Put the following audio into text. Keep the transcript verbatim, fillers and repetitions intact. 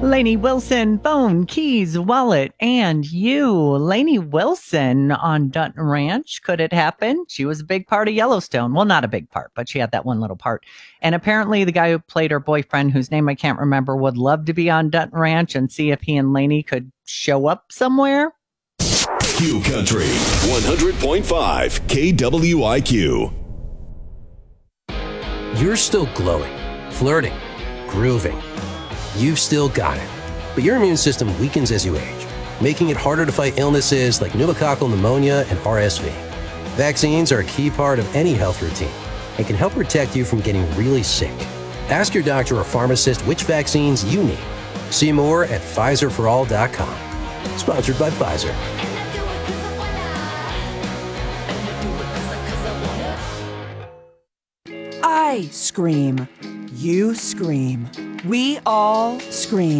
Lainey Wilson, phone, keys, wallet, and you. Lainey Wilson on Dutton Ranch. Could it happen? She was a big part of Yellowstone. Well, not a big part, but she had that one little part. And apparently the guy who played her boyfriend, whose name I can't remember, would love to be on Dutton Ranch and see if he and Lainey could show up somewhere. Q Country, one hundred point five K W I Q. You're still glowing, flirting, grooving. You've still got it. But your immune system weakens as you age, making it harder to fight illnesses like pneumococcal pneumonia and R S V. Vaccines are a key part of any health routine and can help protect you from getting really sick. Ask your doctor or pharmacist which vaccines you need. See more at Pfizer for all dot com. Sponsored by Pfizer. I scream. You scream. We all scream.